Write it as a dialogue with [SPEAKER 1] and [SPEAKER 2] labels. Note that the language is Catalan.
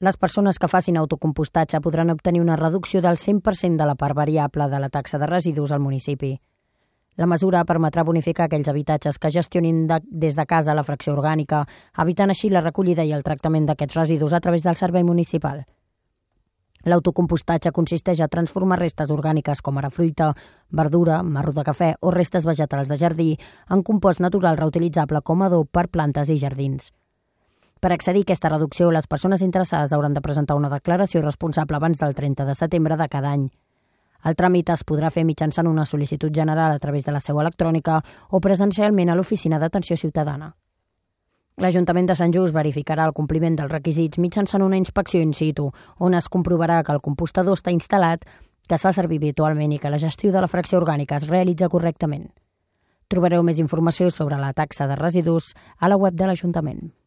[SPEAKER 1] Les persones que facin autocompostatge podran obtenir una reducció del 100% de la part variable de la taxa de residus al municipi. La mesura permetrà bonificar aquells habitatges que gestionin des de casa la fracció orgànica, evitant així la recollida i el tractament d'aquests residus a través del servei municipal. L'autocompostatge consisteix a transformar restes orgàniques com ara fruita, verdura, marro de cafè o restes vegetals de jardí en compost natural reutilitzable com a adob per plantes i jardins. Per accedir a aquesta reducció, les persones interessades hauran de presentar una declaració responsable abans del 30 de setembre de cada any. El tràmit es podrà fer mitjançant una sol·licitud general a través de la seu electrònica o presencialment a l'Oficina d'Atenció Ciutadana. L'Ajuntament de Sant Just verificarà el compliment dels requisits mitjançant una inspecció in situ, on es comprovarà que el compostador està instal·lat, que es fa servir habitualment i que la gestió de la fracció orgànica es realitza correctament. Trobareu més informació sobre la taxa de residus a la web de l'Ajuntament.